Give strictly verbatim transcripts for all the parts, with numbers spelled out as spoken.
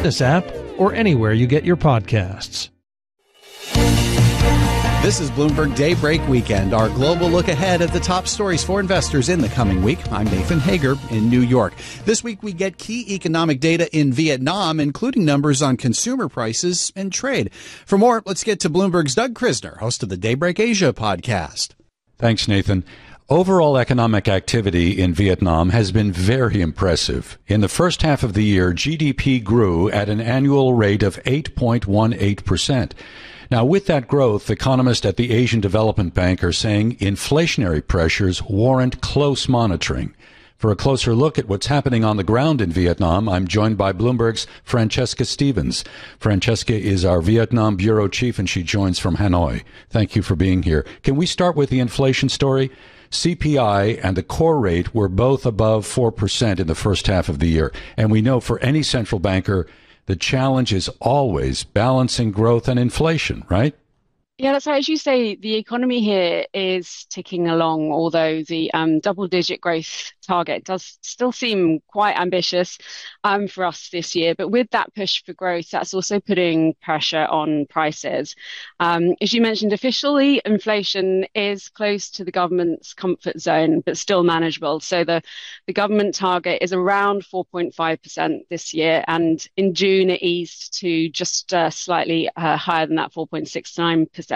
this app or anywhere you get your podcasts. This is Bloomberg Daybreak Weekend, our global look ahead at the top stories for investors in the coming week. I'm Nathan Hager in New York. This week we get key economic data in Vietnam, including numbers on consumer prices and trade. For more, let's get to Bloomberg's Doug Krisner, host of the Daybreak Asia podcast. Thanks, Nathan. Overall economic activity in Vietnam has been very impressive. In the first half of the year, G D P grew at an annual rate of eight point one eight percent. Now, with that growth, economists at the Asian Development Bank are saying inflationary pressures warrant close monitoring. For a closer look at what's happening on the ground in Vietnam, I'm joined by Bloomberg's Francesca Stevens. Francesca is our Vietnam bureau chief, and she joins from Hanoi. Thank you for being here. Can we start with the inflation story? C P I and the core rate were both above four percent in the first half of the year. And we know for any central banker, the challenge is always balancing growth and inflation, right? Yeah, that's right. As you say, the economy here is ticking along, although the um, double-digit growth target does still seem quite ambitious um, for us this year. But with that push for growth, that's also putting pressure on prices. Um, as you mentioned, officially, inflation is close to the government's comfort zone, but still manageable. So the, the government target is around four point five percent this year. And in June, it eased to just uh, slightly uh, higher than that, four point six nine percent.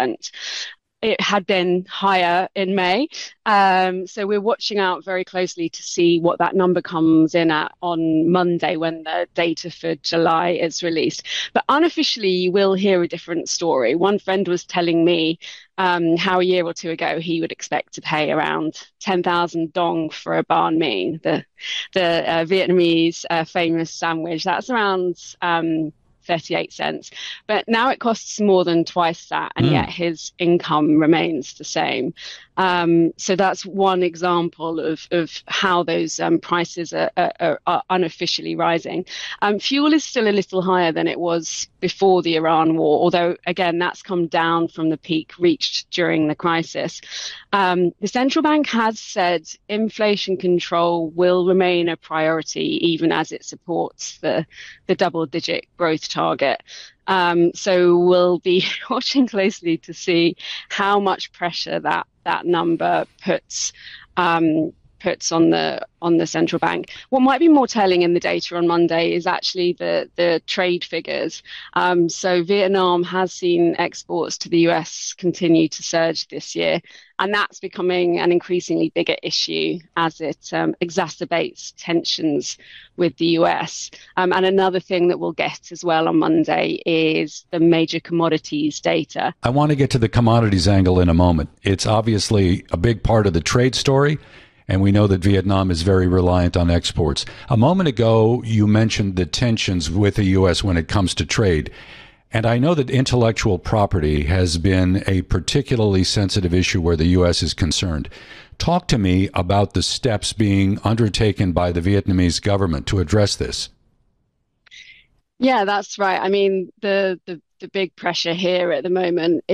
It had been higher in May. Um, so we're watching out very closely to see what that number comes in at on Monday when the data for July is released. But unofficially, you will hear a different story. One friend was telling me um, how a year or two ago he would expect to pay around ten thousand dong for a banh mi, the, the uh, Vietnamese uh, famous sandwich. That's around Um, thirty-eight cents. But now it costs more than twice that, and mm. yet his income remains the same. Um, so that's one example of, of how those um, prices are, are, are unofficially rising. Um, fuel is still a little higher than it was before the Iran war, although, again, that's come down from the peak reached during the crisis. Um, the central bank has said inflation control will remain a priority, even as it supports the, the double-digit growth target. Um, so we'll be watching closely to see how much pressure that that number puts um, puts on the on the central bank. What might be more telling in the data on Monday is actually the the trade figures. Um, so Vietnam has seen exports to the U S continue to surge this year, and that's becoming an increasingly bigger issue as it um, exacerbates tensions with the U S. Um, and another thing that we'll get as well on Monday is the major commodities data. I want to get to the commodities angle in a moment. It's obviously a big part of the trade story, and we know that Vietnam is very reliant on exports. A moment ago, you mentioned the tensions with the U S when it comes to trade. And I know that intellectual property has been a particularly sensitive issue where the U S is concerned. Talk to me about the steps being undertaken by the Vietnamese government to address this. Yeah, that's right. I mean, the, the, the big pressure here at the moment